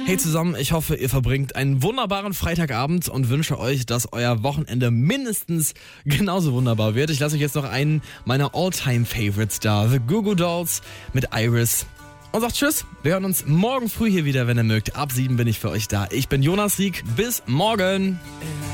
Hey zusammen, ich hoffe, ihr verbringt einen wunderbaren Freitagabend und wünsche euch, dass euer Wochenende mindestens genauso wunderbar wird. Ich lasse euch jetzt noch einen meiner All-Time-Favorites da, The Goo Goo Dolls mit Iris. Und sagt Tschüss, wir hören uns morgen früh hier wieder, wenn ihr mögt. Ab 7 bin ich für euch da. Ich bin Jonas Rieck, bis morgen.